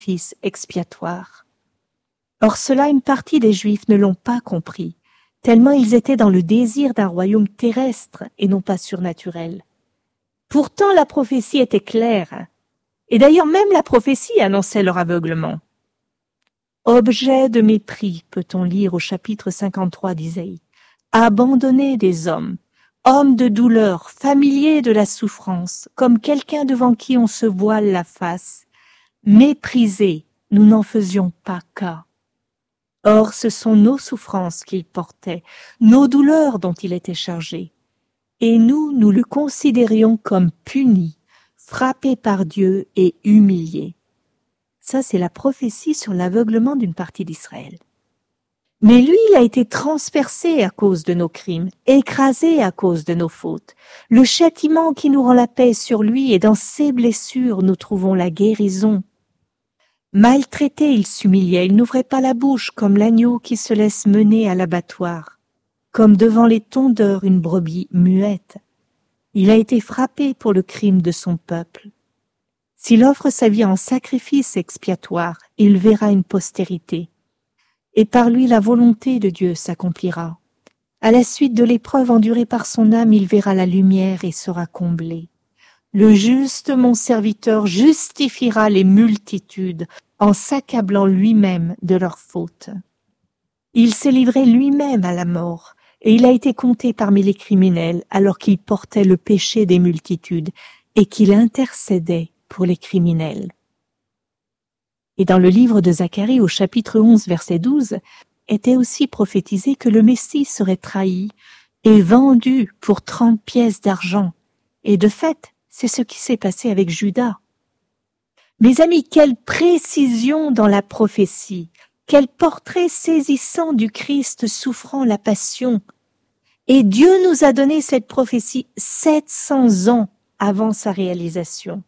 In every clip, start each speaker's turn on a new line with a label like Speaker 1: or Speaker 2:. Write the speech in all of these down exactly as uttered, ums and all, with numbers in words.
Speaker 1: sacrifice expiatoire. Or cela, une partie des Juifs ne l'ont pas compris, tellement ils étaient dans le désir d'un royaume terrestre et non pas surnaturel. Pourtant la prophétie était claire, et d'ailleurs même la prophétie annonçait leur aveuglement. Objet de mépris, peut-on lire au chapitre cinquante-trois d'Isaïe. Abandonné des hommes, homme de douleur, familier de la souffrance, comme quelqu'un devant qui on se voile la face. Méprisé, nous n'en faisions pas cas. Or, ce sont nos souffrances qu'il portait, nos douleurs dont il était chargé. Et nous, nous le considérions comme puni, frappé par Dieu et humilié. Ça, c'est la prophétie sur l'aveuglement d'une partie d'Israël. Mais lui, il a été transpercé à cause de nos crimes, écrasé à cause de nos fautes. Le châtiment qui nous rend la paix sur lui, et dans ses blessures, nous trouvons la guérison. Maltraité, il s'humiliait, il n'ouvrait pas la bouche comme l'agneau qui se laisse mener à l'abattoir, comme devant les tondeurs une brebis muette. Il a été frappé pour le crime de son peuple. S'il offre sa vie en sacrifice expiatoire, il verra une postérité. Et par lui la volonté de Dieu s'accomplira. À la suite de l'épreuve endurée par son âme, il verra la lumière et sera comblé. Le juste, mon serviteur, justifiera les multitudes en s'accablant lui-même de leurs fautes. Il s'est livré lui-même à la mort, et il a été compté parmi les criminels alors qu'il portait le péché des multitudes et qu'il intercédait pour les criminels. Et dans le livre de Zacharie, au chapitre onze, verset douze, était aussi prophétisé que le Messie serait trahi et vendu pour trente pièces d'argent. Et de fait, c'est ce qui s'est passé avec Judas. Mes amis, quelle précision dans la prophétie, quel portrait saisissant du Christ souffrant la passion. Et Dieu nous a donné cette prophétie sept cents ans avant sa réalisation.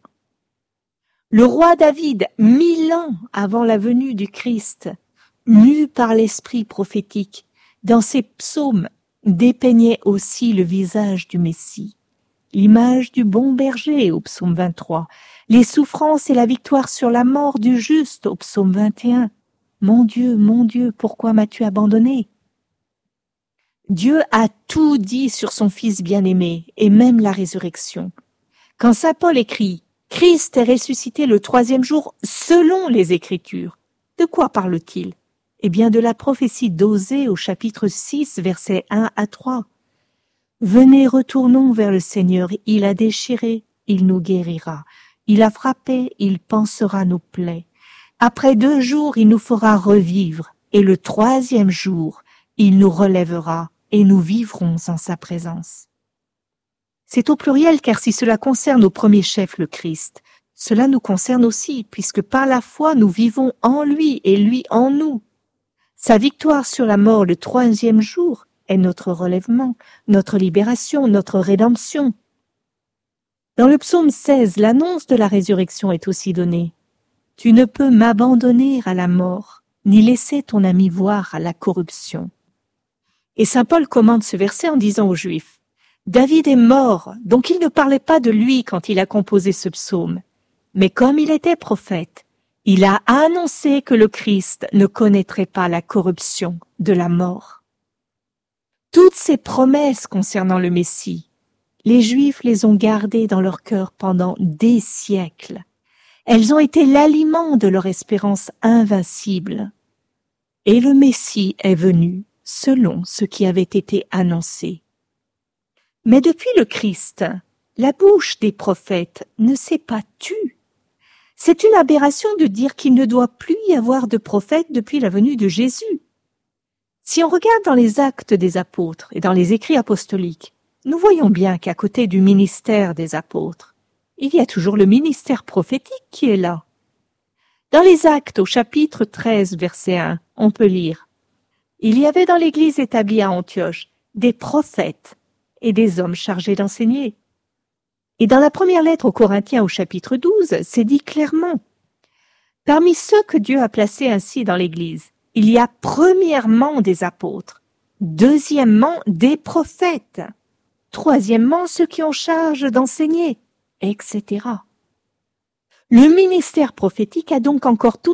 Speaker 1: Le roi David, mille ans avant la venue du Christ, mu par l'esprit prophétique, dans ses psaumes, dépeignait aussi le visage du Messie. L'image du bon berger au psaume vingt-trois, les souffrances et la victoire sur la mort du juste au psaume vingt et un. Mon Dieu, mon Dieu, pourquoi m'as-tu abandonné? Dieu a tout dit sur son Fils bien-aimé et même la résurrection. Quand saint Paul écrit « Christ est ressuscité le troisième jour selon les Écritures », de quoi parle-t-il? Eh bien de la prophétie d'Osée au chapitre six, versets un à trois. Venez, retournons vers le Seigneur, il a déchiré, il nous guérira. Il a frappé, il pansera nos plaies. Après deux jours, il nous fera revivre, et le troisième jour, il nous relèvera, et nous vivrons en sa présence. C'est au pluriel, car si cela concerne au premier chef le Christ, cela nous concerne aussi, puisque par la foi nous vivons en lui, et lui en nous. Sa victoire sur la mort le troisième jour est notre relèvement, notre libération, notre rédemption. Dans le psaume seize, l'annonce de la résurrection est aussi donnée. « Tu ne peux m'abandonner à la mort, ni laisser ton ami voir à la corruption. » Et saint Paul commente ce verset en disant aux Juifs, « David est mort, donc il ne parlait pas de lui quand il a composé ce psaume. Mais comme il était prophète, il a annoncé que le Christ ne connaîtrait pas la corruption de la mort. » Toutes ces promesses concernant le Messie, les Juifs les ont gardées dans leur cœur pendant des siècles. Elles ont été l'aliment de leur espérance invincible. Et le Messie est venu selon ce qui avait été annoncé. Mais depuis le Christ, la bouche des prophètes ne s'est pas tue. C'est une aberration de dire qu'il ne doit plus y avoir de prophètes depuis la venue de Jésus. Si on regarde dans les actes des apôtres et dans les écrits apostoliques, nous voyons bien qu'à côté du ministère des apôtres, il y a toujours le ministère prophétique qui est là. Dans les actes au chapitre treize, verset un, on peut lire « Il y avait dans l'église établie à Antioche des prophètes et des hommes chargés d'enseigner. » Et dans la première lettre aux Corinthiens au chapitre douze, c'est dit clairement « Parmi ceux que Dieu a placés ainsi dans l'église, il y a premièrement des apôtres, deuxièmement des prophètes, troisièmement ceux qui ont charge d'enseigner, et cetera. Le ministère prophétique a donc encore toute